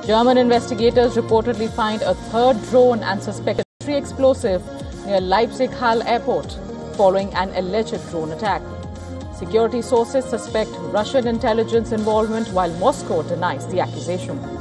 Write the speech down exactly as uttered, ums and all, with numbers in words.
German investigators reportedly find a third drone and suspected explosive near Leipzig-Halle airport following an alleged drone attack. Security sources suspect Russian intelligence involvement while Moscow denies the accusation.